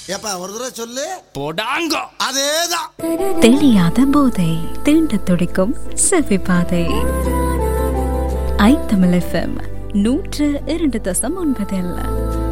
ஏப்பா ஒரு தடவை சொல்லு. போடாங்கோ. அதேதான். தெளியாத போதை தீண்ட துடிக்கும் செவி பாதை. ஐ தமிழ் FM 102.9.